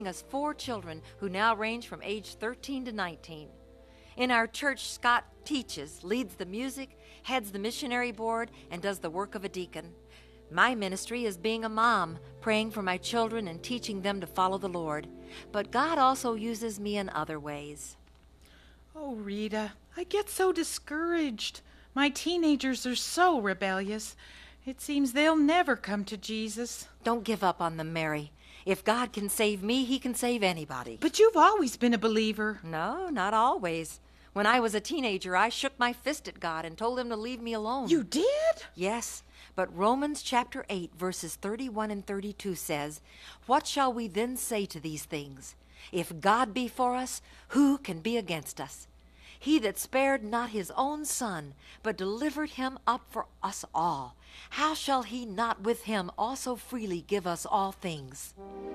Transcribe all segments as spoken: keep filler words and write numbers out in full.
us four children who now range from age thirteen to nineteen. In our church, Scott teaches, leads the music, heads the missionary board, and does the work of a deacon. My ministry is being a mom, praying for my children and teaching them to follow the Lord. But God also uses me in other ways. Oh, Rita, I get so discouraged. My teenagers are so rebellious. It seems they'll never come to Jesus. Don't give up on them, Mary. If God can save me, he can save anybody. But you've always been a believer. No, not always. When I was a teenager, I shook my fist at God and told him to leave me alone. You did? Yes, but Romans chapter eight, verses thirty-one and thirty-two says, "What shall we then say to these things? If God be for us, who can be against us? He that spared not his own son, but delivered him up for us all, how shall he not with him also freely give us all things?"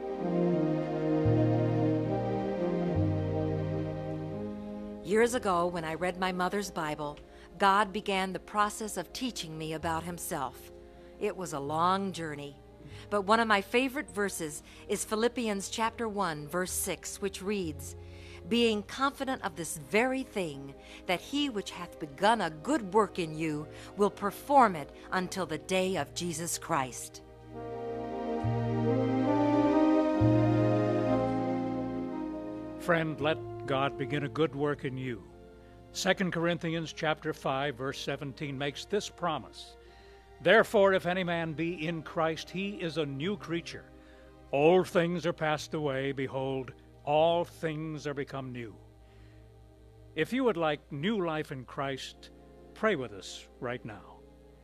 Years ago, when I read my mother's Bible, God began the process of teaching me about himself. It was a long journey, but one of my favorite verses is Philippians chapter one, verse six, which reads, "Being confident of this very thing, that he which hath begun a good work in you will perform it until the day of Jesus Christ." Friend, let God begin a good work in you. Second Corinthians chapter five, verse seventeen makes this promise. "Therefore, if any man be in Christ, he is a new creature. Old things are passed away. Behold, all things are become new." If you would like new life in Christ, pray with us right now.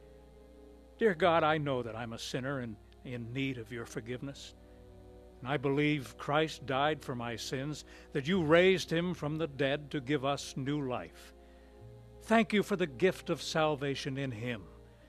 Dear God, I know that I'm a sinner and in need of your forgiveness. And I believe Christ died for my sins, that you raised him from the dead to give us new life. Thank you for the gift of salvation in him.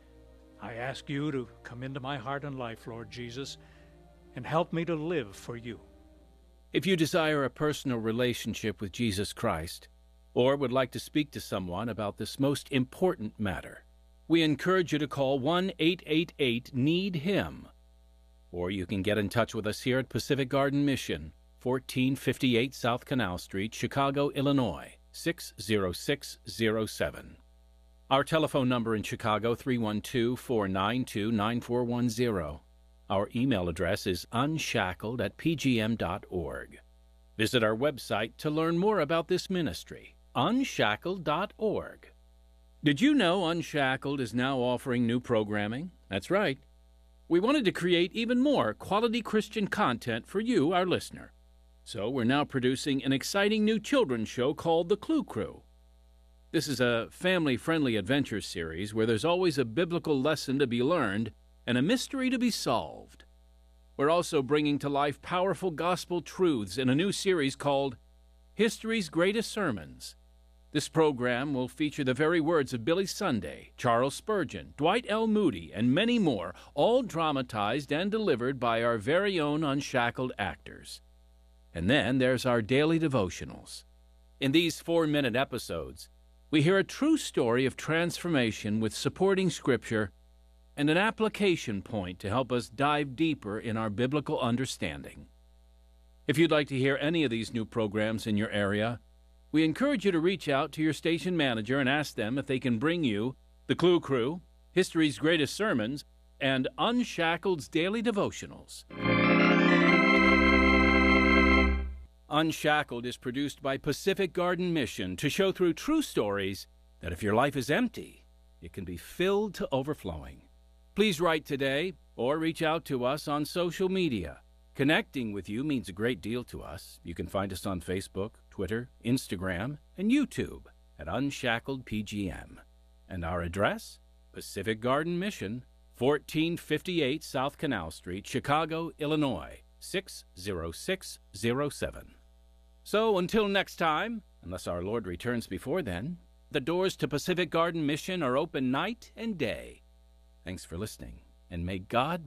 I ask you to come into my heart and life, Lord Jesus, and help me to live for you. If you desire a personal relationship with Jesus Christ, or would like to speak to someone about this most important matter, we encourage you to call one eight eight eight need him. Or you can get in touch with us here at Pacific Garden Mission, fourteen fifty-eight South Canal Street, Chicago, Illinois, six zero six zero seven. Our telephone number in Chicago, three one two, four nine two, nine four one zero. Our email address is unshackled at p g m dot org. Visit our website to learn more about this ministry, unshackled dot org. Did you know Unshackled is now offering new programming? That's right. We wanted to create even more quality Christian content for you, our listener. So we're now producing an exciting new children's show called The Clue Crew. This is a family-friendly adventure series where there's always a biblical lesson to be learned and a mystery to be solved. We're also bringing to life powerful gospel truths in a new series called History's Greatest Sermons. This program will feature the very words of Billy Sunday, Charles Spurgeon, Dwight L. Moody, and many more, all dramatized and delivered by our very own Unshackled actors. And then there's our daily devotionals. In these four-minute episodes, we hear a true story of transformation with supporting scripture and an application point to help us dive deeper in our biblical understanding. If you'd like to hear any of these new programs in your area, we encourage you to reach out to your station manager and ask them if they can bring you The Clue Crew, History's Greatest Sermons, and Unshackled's Daily Devotionals. Unshackled is produced by Pacific Garden Mission to show through true stories that if your life is empty, it can be filled to overflowing. Please write today or reach out to us on social media. Connecting with you means a great deal to us. You can find us on Facebook, Twitter, Instagram, and YouTube at Unshackled P G M. And our address? Pacific Garden Mission, fourteen fifty-eight South Canal Street, Chicago, Illinois, six zero six zero seven. So until next time, unless our Lord returns before then, the doors to Pacific Garden Mission are open night and day. Thanks for listening, and may God